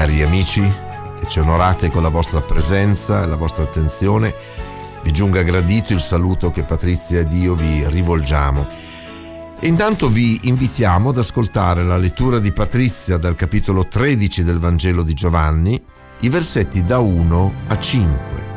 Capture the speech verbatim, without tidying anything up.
cari amici, che ci onorate con la vostra presenza e la vostra attenzione, vi giunga gradito il saluto che Patrizia ed io vi rivolgiamo. E intanto vi invitiamo ad ascoltare la lettura di Patrizia dal capitolo tredici del Vangelo di Giovanni, i versetti da uno a cinque.